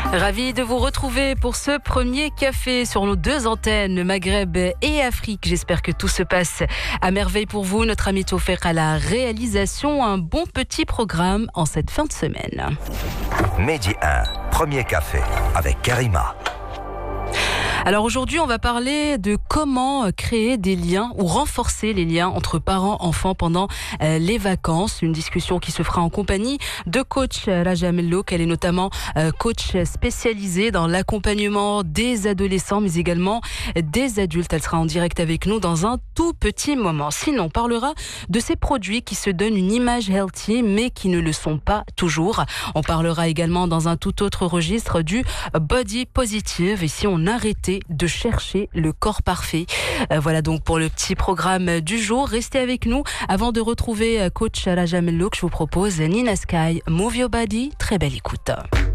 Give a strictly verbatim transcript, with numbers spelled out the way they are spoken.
Ravi de vous retrouver pour ce premier café sur nos deux antennes, Maghreb et Afrique. J'espère que tout se passe à merveille pour vous. Notre ami Tofek à la réalisation. Un bon petit programme en cette fin de semaine. Midi un, premier café avec Karima. Alors aujourd'hui, on va parler de comment créer des liens ou renforcer les liens entre parents et enfants pendant euh, les vacances. Une discussion qui se fera en compagnie de coach Raja Mellouk. Elle est notamment euh, coach spécialisée dans l'accompagnement des adolescents, mais également des adultes. Elle sera en direct avec nous dans un tout petit moment. Sinon, on parlera de ces produits qui se donnent une image healthy, mais qui ne le sont pas toujours. On parlera également dans un tout autre registre du body positive. Et si on arrêtait de chercher le corps parfait. Euh, voilà donc pour le petit programme du jour. Restez avec nous. Avant de retrouver coach Raja Mellouk, je vous propose Nina Sky, Move Your Body. Très belle écoute.